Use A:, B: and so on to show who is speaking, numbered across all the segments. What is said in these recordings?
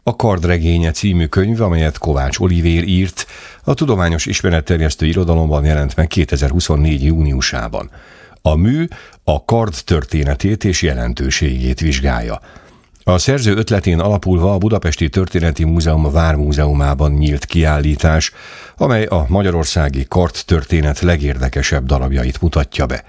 A: A Kardregénye című könyv, amelyet Kovács Olivér írt, a tudományos ismeretterjesztő irodalomban jelent meg 2024. júniusában. A mű a kard történetét és jelentőségét vizsgálja. A szerző ötletén alapulva a Budapesti Történeti Múzeum Vármúzeumában nyílt kiállítás, amely a magyarországi kardtörténet legérdekesebb darabjait mutatja be.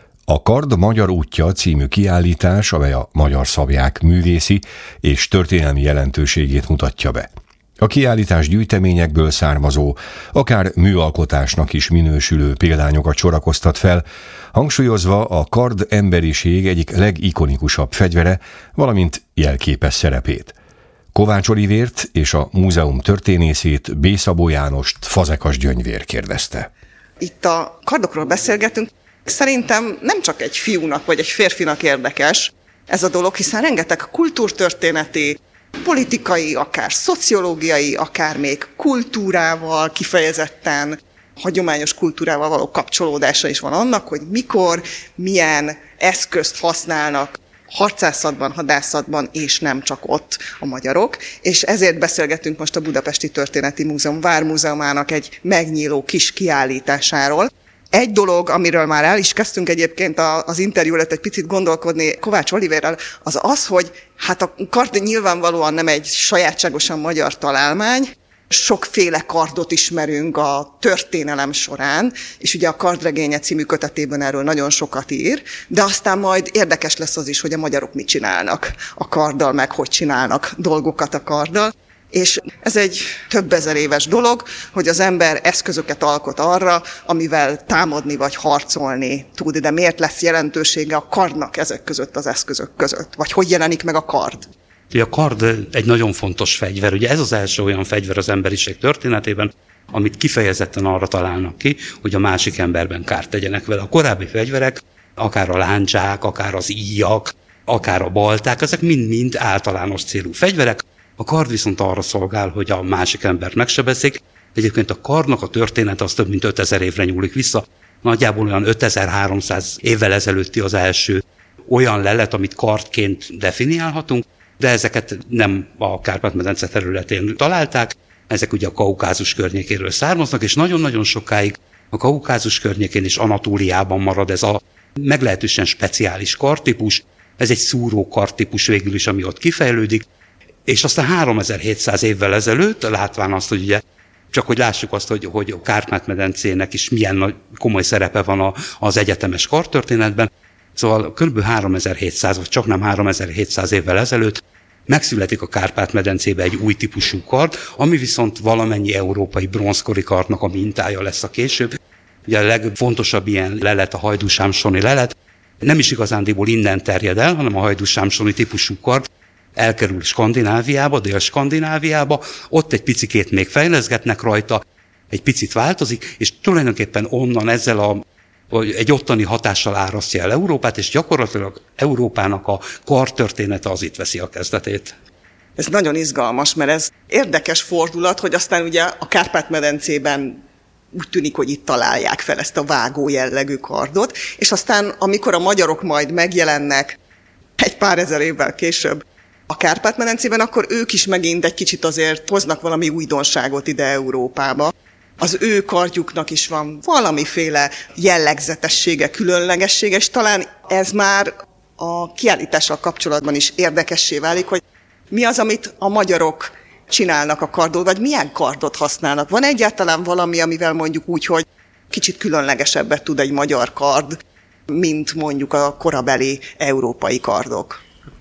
A: A Kard magyar útja című kiállítás, amely a magyar szablyák művészi és történelmi jelentőségét mutatja be. A kiállítás gyűjteményekből származó, akár műalkotásnak is minősülő példányokat sorakoztat fel, hangsúlyozva a kard emberiség egyik legikonikusabb fegyvere, valamint jelképes szerepét. Kovács Olivért és a múzeum történészét, B. Szabó Jánost Fazekas Gyöngyvér kérdezte.
B: Itt a kardokról beszélgetünk. Szerintem nem csak egy fiúnak vagy egy férfinak érdekes ez a dolog, hiszen rengeteg kultúrtörténeti, politikai, akár szociológiai, akár még kultúrával, kifejezetten hagyományos kultúrával való kapcsolódása is van annak, hogy mikor, milyen eszközt használnak harcászatban, hadászatban, és nem csak ott a magyarok. És ezért beszélgetünk most a Budapesti Történeti Múzeum Vármúzeumának egy megnyíló kis kiállításáról. Egy dolog, amiről már el is kezdtünk egyébként az interjú előtt egy picit gondolkodni Kovács Olivérrel, az az, hogy hát a kard nyilvánvalóan nem egy sajátságosan magyar találmány, sokféle kardot ismerünk a történelem során, és ugye a Kardregénye című kötetében erről nagyon sokat ír, de aztán majd érdekes lesz az is, hogy a magyarok mit csinálnak a karddal, meg hogy csinálnak dolgokat a karddal. És ez egy több ezer éves dolog, hogy az ember eszközöket alkot arra, amivel támadni vagy harcolni tud, de miért lesz jelentősége a kardnak ezek között az eszközök között? Vagy hogy jelenik meg a kard?
C: A kard egy nagyon fontos fegyver. Ugye ez az első olyan fegyver az emberiség történetében, amit kifejezetten arra találnak ki, hogy a másik emberben kárt tegyenek vele. A korábbi fegyverek, akár a lándzsák, akár az íjak, akár a balták, ezek mind-mind általános célú fegyverek. A kard viszont arra szolgál, hogy a másik embert megsebezzék. Egyébként a kardnak a története az több mint 5000 évre nyúlik vissza. Nagyjából olyan 5300 évvel ezelőtti az első olyan lelet, amit kardként definiálhatunk, de ezeket nem a Kárpát-medence területén találták. Ezek ugye a Kaukázus környékéről származnak, és nagyon-nagyon sokáig a Kaukázus környékén és Anatóliában marad ez a meglehetősen speciális kardtípus. Ez egy szúró kardtípus végül is, ami ott kifejlődik. És aztán 3700 évvel ezelőtt, látván azt, hogy ugye, csak hogy lássuk azt, hogy a Kárpát-medencének is milyen nagy, komoly szerepe van az egyetemes kardtörténetben, szóval kb. 3700, vagy csak nem 3700 évvel ezelőtt megszületik a Kárpát-medencébe egy új típusú kard, ami viszont valamennyi európai bronzkori kardnak a mintája lesz a később. Ugye a legfontosabb ilyen lelet a hajdúsámsoni lelet, nem is igazándiból innen terjed el, hanem a hajdúsámsoni típusú kard elkerül Skandináviába, Dél-Skandináviába, ott egy picikét még fejleszgetnek rajta, egy picit változik, és tulajdonképpen onnan ezzel egy ottani hatással árasztja el Európát, és gyakorlatilag Európának a kardtörténete az itt veszi a kezdetét.
B: Ez nagyon izgalmas, mert ez érdekes fordulat, hogy aztán ugye a Kárpát-medencében úgy tűnik, hogy itt találják fel ezt a vágó jellegű kardot, és aztán amikor a magyarok majd megjelennek egy pár ezer évvel később a Kárpát-medencében, akkor ők is megint egy kicsit azért hoznak valami újdonságot ide Európába. Az ő kardjuknak is van valamiféle jellegzetessége, különlegessége, és talán ez már a kiállítással kapcsolatban is érdekessé válik, hogy mi az, amit a magyarok csinálnak a kardot, vagy milyen kardot használnak. Van egyáltalán valami, amivel mondjuk úgy, hogy kicsit különlegesebbet tud egy magyar kard, mint mondjuk a korabeli európai kardok?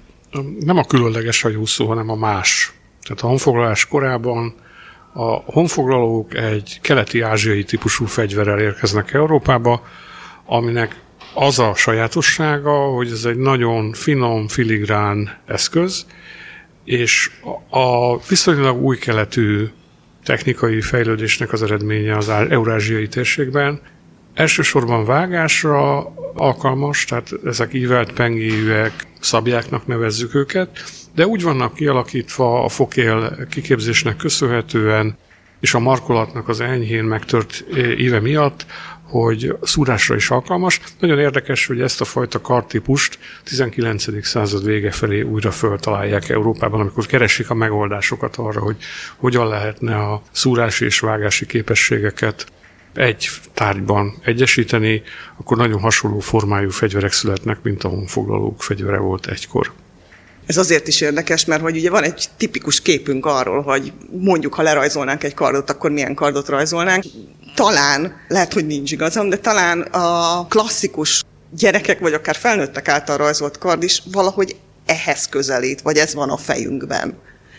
D: Nem a különleges hajú szó, hanem a más. Tehát a honfoglalás korában a honfoglalók egy keleti-ázsiai típusú fegyverrel érkeznek Európába, aminek az a sajátossága, hogy ez egy nagyon finom, filigrán eszköz, és a viszonylag új keletű technikai fejlődésnek az eredménye az eurázsiai térségben. Elsősorban vágásra alkalmas, tehát ezek ívelt pengéjűek, szablyáknak nevezzük őket, de úgy vannak kialakítva a fokél kiképzésnek köszönhetően, és a markolatnak az enyhén megtört íve miatt, hogy szúrásra is alkalmas. Nagyon érdekes, hogy ezt a fajta kardtípust 19. század vége felé újra föltalálják Európában, amikor keresik a megoldásokat arra, hogy hogyan lehetne a szúrási és vágási képességeket egy tárgyban egyesíteni, akkor nagyon hasonló formájú fegyverek születnek, mint a honfoglalók fegyvere volt egykor.
B: Ez azért is érdekes, mert hogy ugye van egy tipikus képünk arról, hogy mondjuk, ha lerajzolnánk egy kardot, akkor milyen kardot rajzolnánk. Talán, lehet, hogy nincs igazam, de talán a klasszikus gyerekek, vagy akár felnőttek által rajzolt kard is valahogy ehhez közelít, vagy ez van a fejünkben.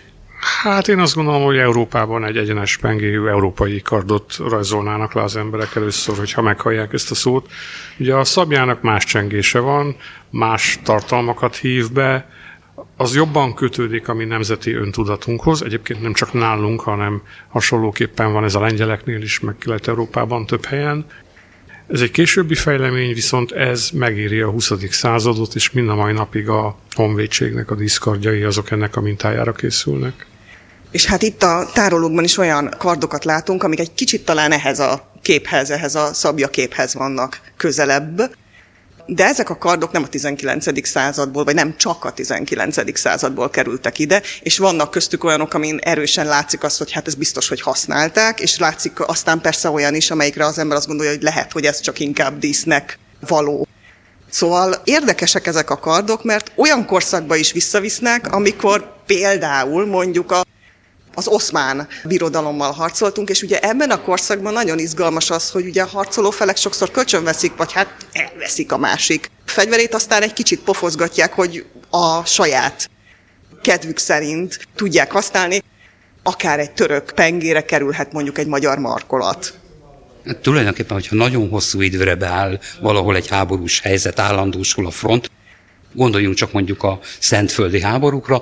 D: Hát én azt gondolom, hogy Európában egy egyenes pengéjű európai kardot rajzolnának le az emberek először, hogyha meghallják ezt a szót. Ugye a szabjának más csengése van, más tartalmakat hív be, az jobban kötődik a mi nemzeti öntudatunkhoz. Egyébként nem csak nálunk, hanem hasonlóképpen van ez a lengyeleknél is, meg Kelet-Európában több helyen. Ez egy későbbi fejlemény, viszont ez megéri a 20. századot, és mind a mai napig a honvédségnek a díszkardjai azok ennek a mintájára készülnek.
B: És hát itt a tárolókban is olyan kardokat látunk, amik egy kicsit talán ehhez a képhez, ehhez a szabja képhez vannak közelebb. De ezek a kardok nem a 19. századból, vagy nem csak a 19. századból kerültek ide, és vannak köztük olyanok, amin erősen látszik azt, hogy hát ez biztos, hogy használták, és látszik aztán persze olyan is, amelyikre az ember azt gondolja, hogy lehet, hogy ez csak inkább dísznek való. Szóval érdekesek ezek a kardok, mert olyan korszakba is visszavisznek, amikor például mondjuk az oszmán birodalommal harcoltunk, és ugye ebben a korszakban nagyon izgalmas az, hogy ugye a harcoló felek sokszor kölcsönveszik, vagy hát elveszik a másik fegyverét, aztán egy kicsit pofozgatják, hogy a saját kedvük szerint tudják használni. Akár egy török pengére kerülhet mondjuk egy magyar markolat.
C: Hát tulajdonképpen, hogyha nagyon hosszú időre beáll valahol egy háborús helyzet, állandósul a front, gondoljunk csak mondjuk a szentföldi háborúkra,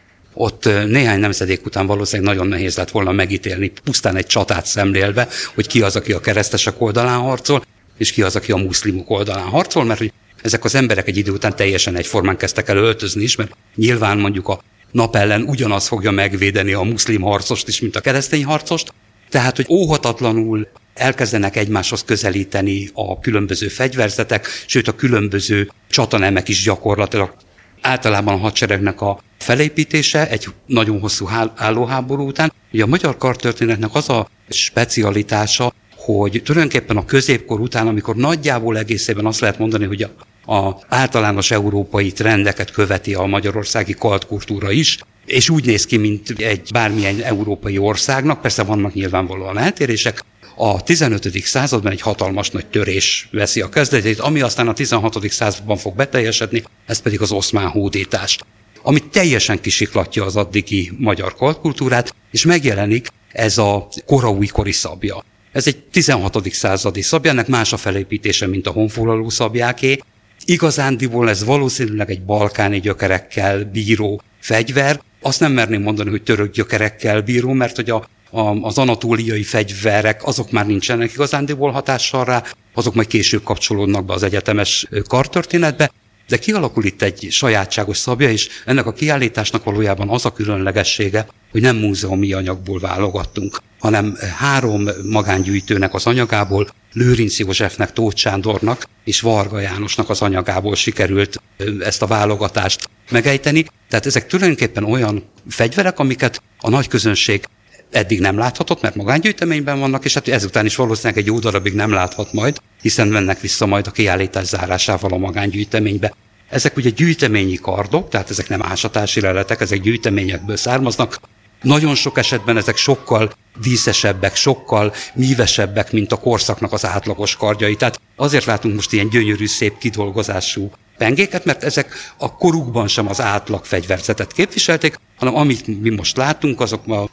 C: ott néhány nemzedék után valószínűleg nagyon nehéz lett volna megítélni, pusztán egy csatát szemlélve, hogy ki az, aki a keresztesek oldalán harcol, és ki az, aki a muszlimok oldalán harcol, mert hogy ezek az emberek egy idő után teljesen egyformán kezdtek el öltözni is, mert nyilván mondjuk a nap ellen ugyanaz fogja megvédeni a muszlim harcost is, mint a keresztény harcost, tehát, hogy óhatatlanul elkezdenek egymáshoz közelíteni a különböző fegyverzetek, sőt a különböző csatanemek is gyakorlatilag. Általában a hadseregnek a felépítése egy nagyon hosszú állóháború után. Ugye a magyar kardtörténetnek az a specialitása, hogy tulajdonképpen a középkor után, amikor nagyjából egészében azt lehet mondani, hogy az általános európai trendeket követi a magyarországi kardkultúra is, és úgy néz ki, mint egy bármilyen európai országnak, persze vannak nyilvánvalóan eltérések, a 15. században egy hatalmas nagy törés veszi a kezdetét, ami aztán a 16. században fog beteljesedni, ez pedig az oszmán hódítás, ami teljesen kisiklatja az addigi magyar kardkultúrát, és megjelenik ez a koraújkori szabja. Ez egy 16. századi szabja, ennek más a felépítése, mint a honfoglaló szabjáké. Igazándiból ez valószínűleg egy balkáni gyökerekkel bíró fegyver. Azt nem merném mondani, hogy török gyökerekkel bíró, mert hogy az anatóliai fegyverek, azok már nincsenek igazándiból hatással rá, azok majd később kapcsolódnak be az egyetemes kardtörténetbe, de kialakul itt egy sajátságos szabja, és ennek a kiállításnak valójában az a különlegessége, hogy nem múzeumi anyagból válogattunk, hanem 3 magángyűjtőnek az anyagából, Lőrinc Józsefnek, Tóth Sándornak és Varga Jánosnak az anyagából sikerült ezt a válogatást megejteni. Tehát ezek tulajdonképpen olyan fegyverek, amiket a nagy közönség eddig nem láthatott, mert magángyűjteményben vannak, és hát ezután is valószínűleg egy jó darabig nem láthat majd, hiszen mennek vissza majd a kiállítás zárásával a magángyűjteménybe. Ezek ugye gyűjteményi kardok, tehát ezek nem ásatási leletek, ezek gyűjteményekből származnak. Nagyon sok esetben ezek sokkal díszesebbek, sokkal mívesebbek, mint a korszaknak az átlagos kardjai. Tehát azért látunk most ilyen gyönyörű, szép kidolgozású pengéket, mert ezek a korukban sem az átlag fegyverzetet képviselték, hanem amit mi most látunk, azok a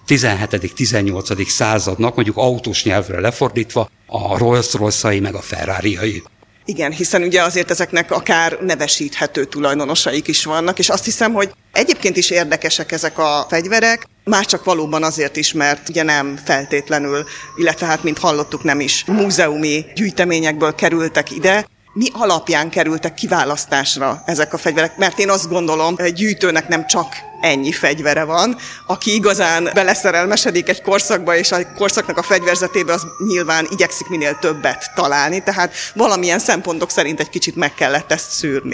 C: 17.-18. századnak, mondjuk autós nyelvre lefordítva, a Rolls-Royce-ai meg a Ferrari-ai.
B: Igen, hiszen ugye azért ezeknek akár nevesíthető tulajdonosaik is vannak, és azt hiszem, hogy egyébként is érdekesek ezek a fegyverek, már csak valóban azért is, mert ugye nem feltétlenül, illetve hát, mint hallottuk, nem is múzeumi gyűjteményekből kerültek ide, mi alapján kerültek kiválasztásra ezek a fegyverek? Mert én azt gondolom, egy gyűjtőnek nem csak ennyi fegyvere van. Aki igazán beleszerelmesedik egy korszakba, és a korszaknak a fegyverzetébe, az nyilván igyekszik minél többet találni, tehát valamilyen szempontok szerint egy kicsit meg kellett ezt szűrni.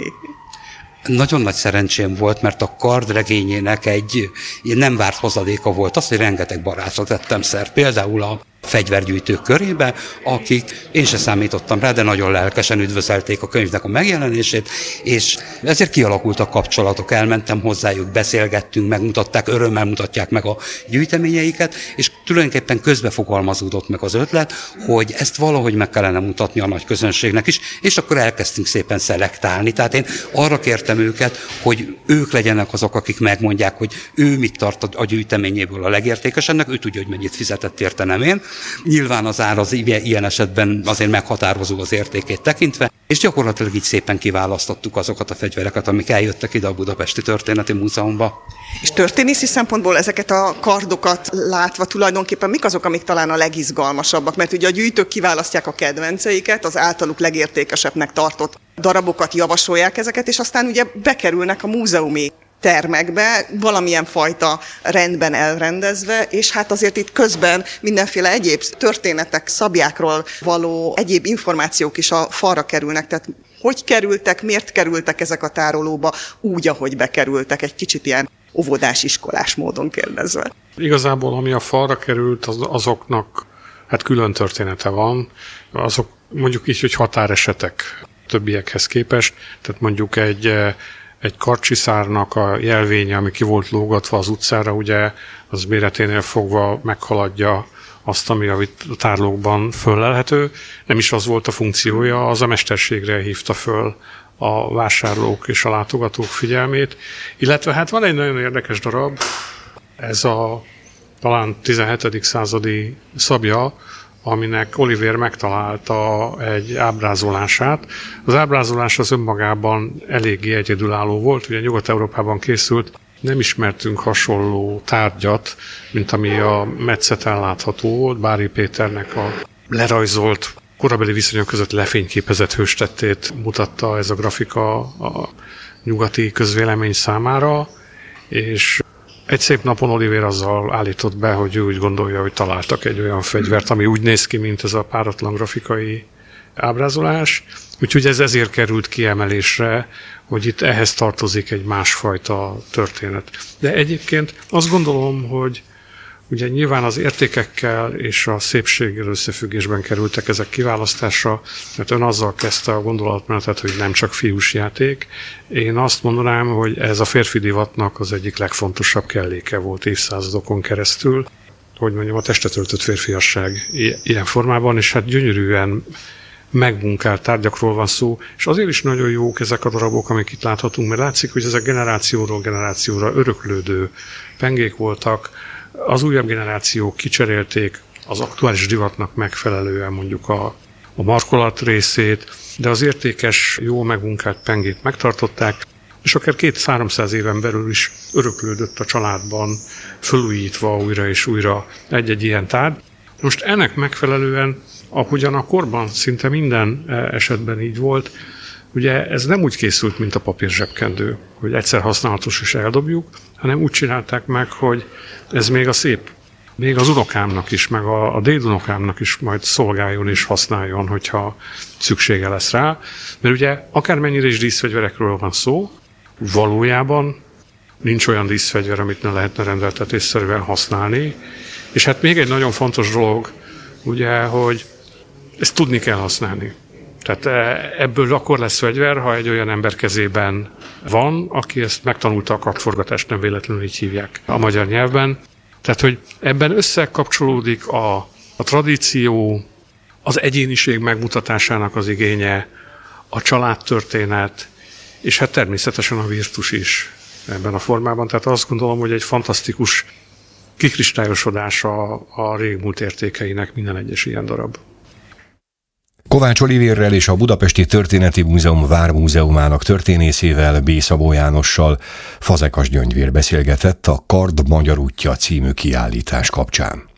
C: Nagyon nagy szerencsém volt, mert a Kard regényének egy nem várt hozadéka volt az, hogy rengeteg barátra tettem szert. Például a fegyvergyűjtők körébe, akik, én se számítottam rá, de nagyon lelkesen üdvözölték a könyvnek a megjelenését, és ezért kialakultak kapcsolatok, elmentem hozzájuk, beszélgettünk, megmutatták, örömmel mutatják meg a gyűjteményeiket, és tulajdonképpen közbefogalmazódott meg az ötlet, hogy ezt valahogy meg kellene mutatni a nagy közönségnek is, és akkor elkezdtünk szépen szelektálni. Tehát én arra kértem őket, hogy ők legyenek azok, akik megmondják, hogy ő mit tart a gyűjteményéből a legértékesebbnek, ő tudja, hogy mennyit fizetett érte, nem én. Nyilván az ár az ilyen esetben azért meghatározó az értékét tekintve, és gyakorlatilag így szépen kiválasztottuk azokat a fegyvereket, amik eljöttek ide a Budapesti Történeti Múzeumba.
B: És történészi szempontból ezeket a kardokat látva tulajdonképpen mik azok, amik talán a legizgalmasabbak? Mert ugye a gyűjtők kiválasztják a kedvenceiket, az általuk legértékesebbnek tartott darabokat javasolják ezeket, és aztán ugye bekerülnek a múzeumi termekbe, valamilyen fajta rendben elrendezve, és hát azért itt közben mindenféle egyéb történetek, szabjákról való egyéb információk is a falra kerülnek, tehát hogy kerültek, miért kerültek ezek a tárolóba úgy, ahogy bekerültek, egy kicsit ilyen óvodás, iskolás módon kérdezve.
D: Igazából, ami a falra került, azoknak hát külön története van, azok mondjuk így, hogy határesetek többiekhez képest, tehát mondjuk egy kardcsiszárnak a jelvénye, ami ki volt lógatva az utcára, ugye az méreténél fogva meghaladja azt, ami a tárlókban föllelhető. Nem is az volt a funkciója, az a mesterségre hívta föl a vásárlók és a látogatók figyelmét. Illetve hát van egy nagyon érdekes darab, ez a talán 17. századi szabja, aminek Olivér megtalálta egy ábrázolását. Az ábrázolás az önmagában eléggé egyedülálló volt, ugye Nyugat-Európában készült, nem ismertünk hasonló tárgyat, mint ami a metszeten látható volt. Bári Péternek a lerajzolt, korabeli viszonyok között lefényképezett hőstettét mutatta ez a grafika a nyugati közvélemény számára, és egy szép napon Olivér azzal állított be, hogy ő úgy gondolja, hogy találtak egy olyan fegyvert, ami úgy néz ki, mint ez a páratlan grafikai ábrázolás. Úgyhogy ez ezért került kiemelésre, hogy itt ehhez tartozik egy másfajta történet. De egyébként azt gondolom, hogy ugye nyilván az értékekkel és a szépséggel összefüggésben kerültek ezek kiválasztásra, mert ön azzal kezdte a gondolatmenetet, hogy nem csak fiús játék. Én azt mondanám, hogy ez a férfi divatnak az egyik legfontosabb kelléke volt évszázadokon keresztül. Hogy mondjam, a testet öltött férfiasság ilyen formában, és hát gyönyörűen megmunkált tárgyakról van szó, és azért is nagyon jók ezek a darabok, amik itt láthatunk, mert látszik, hogy ezek generációról generációra öröklődő pengék voltak. Az újabb generációk kicserélték az aktuális divatnak megfelelően mondjuk a markolat részét, de az értékes, jó megmunkált pengét megtartották, és akár 200-300 éven belül is öröklődött a családban, fölújítva újra és újra egy-egy ilyen tárgy. Most ennek megfelelően, ahogyan a korban szinte minden esetben így volt, ugye ez nem úgy készült, mint a papírzsebkendő, hogy egyszer használatos és eldobjuk, hanem úgy csinálták meg, hogy ez még a szép, még az unokámnak is, meg a dédunokámnak is majd szolgáljon és használjon, hogyha szüksége lesz rá. Mert ugye akármennyire is díszfegyverekről van szó, valójában nincs olyan díszfegyver, amit ne lehetne rendeltetésszerűen használni. És hát még egy nagyon fontos dolog, ugye, hogy ezt tudni kell használni. Tehát ebből akkor lesz fegyver, ha egy olyan ember kezében van, aki ezt megtanulta, a kardforgatást, nem véletlenül így hívják a magyar nyelvben. Tehát, hogy ebben összekapcsolódik a tradíció, az egyéniség megmutatásának az igénye, a családtörténet, és hát természetesen a virtus is ebben a formában. Tehát azt gondolom, hogy egy fantasztikus kikristályosodása a régmúlt értékeinek minden egyes ilyen darab.
A: Kovács Olivérrel és a Budapesti Történeti Múzeum Vármúzeumának történészével, B. Szabó Jánossal Fazekas Gyöngyvér beszélgetett a Kard Magyar útja című kiállítás kapcsán.